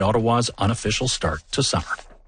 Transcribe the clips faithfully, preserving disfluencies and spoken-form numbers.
Ottawa's unofficial start to summer.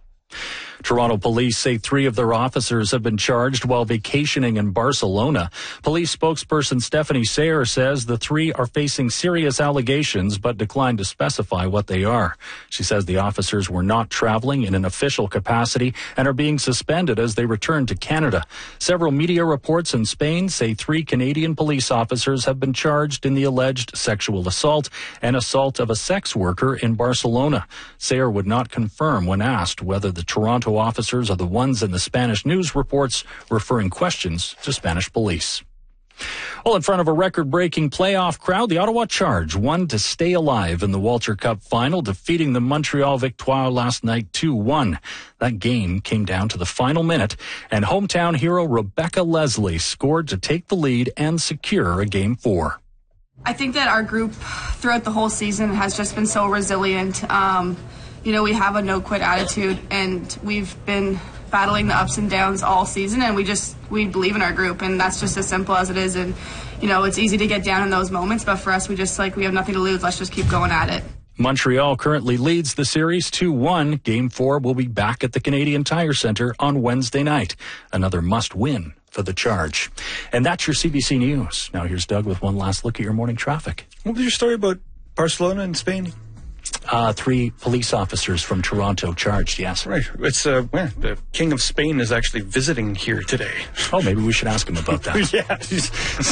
Toronto police say three of their officers have been charged while vacationing in Barcelona. Police spokesperson Stephanie Sayer says the three are facing serious allegations but declined to specify what they are. She says the officers were not traveling in an official capacity and are being suspended as they return to Canada. Several media reports in Spain say three Canadian police officers have been charged in the alleged sexual assault and assault of a sex worker in Barcelona. Sayer would not confirm when asked whether the Toronto officers are the ones in the Spanish news reports referring questions to Spanish police. Well, in front of a record-breaking playoff crowd, the Ottawa Charge won to stay alive in the Walter Cup final, defeating the Montreal Victoire last night two one. That game came down to the final minute, and hometown hero Rebecca Leslie scored to take the lead and secure a game four. I think that our group throughout the whole season has just been so resilient. Um, You know, we have a no-quit attitude, and we've been battling the ups and downs all season, and we just, we believe in our group, and that's just as simple as it is. And, you know, it's easy to get down in those moments, but for us, we just, like, we have nothing to lose. Let's just keep going at it. Montreal currently leads the series two one. Game four will be back at the Canadian Tire Centre on Wednesday night. Another must-win for the Charge. And that's your C B C News. Now here's Doug with one last look at your morning traffic. What was your story about Barcelona and Spain? Uh, three police officers from Toronto charged, yes. Right. It's uh, well, the King of Spain is actually visiting here today. Oh, maybe we should ask him about that. yeah. He's,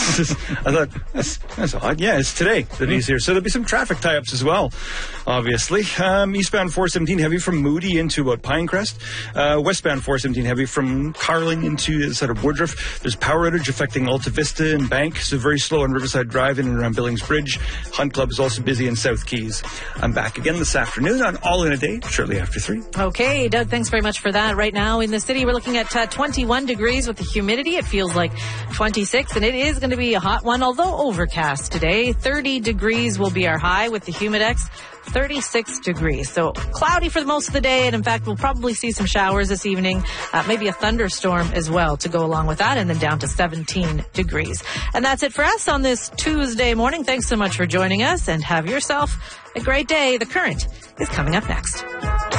I thought, that's, that's odd. Yeah, it's today that he's here. So there'll be some traffic tie-ups as well, obviously. Um, eastbound four seventeen heavy from Moody into about Pinecrest. Uh, westbound four seventeen heavy from Carling into the side of Woodruff. There's power outage affecting Alta Vista and Bank, so very slow on Riverside Drive in and around Billings Bridge. Hunt Club is also busy in South Keys. I'm back again this afternoon on All in a Day, shortly after three. Okay, Doug, thanks very much for that. Right now in the city, we're looking at uh, twenty-one degrees with the humidity. It feels like twenty-six, and it is going to be a hot one, although overcast today. thirty degrees will be our high with the Humidex. thirty-six degrees. So cloudy for most of the day, and in fact, we'll probably see some showers this evening, uh, maybe a thunderstorm as well to go along with that, and then down to seventeen degrees. And that's it for us on this Tuesday morning. Thanks so much for joining us, and have yourself a great day. The Current is coming up next.